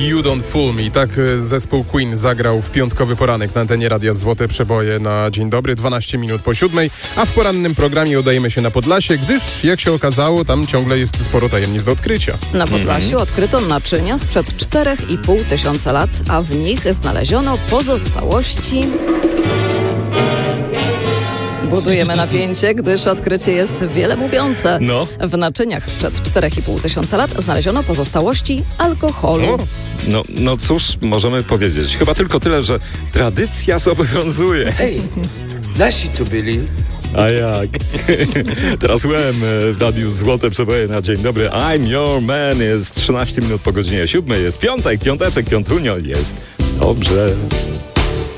You Don't Fool Me. Tak zespół Queen zagrał w piątkowy poranek na antenie Radia Złote Przeboje na dzień dobry, 12 minut po 7, a w porannym programie udajemy się na Podlasie, gdyż jak się okazało, tam ciągle jest sporo tajemnic do odkrycia. Na Podlasiu odkryto naczynia sprzed 4,5 tysiąca lat, a w nich znaleziono pozostałości... Budujemy napięcie, gdyż odkrycie jest wiele mówiące. W naczyniach sprzed 4,5 tysiąca lat znaleziono pozostałości alkoholu. No cóż, możemy powiedzieć. Chyba tylko tyle, że tradycja zobowiązuje. Hej, nasi tu byli. A jak? Teraz byłem w Radiu Złote Przeboje na dzień dobry. I'm your man. Jest 13 minut po godzinie 7. Jest piątek, piąteczek, piątunio. Jest dobrze.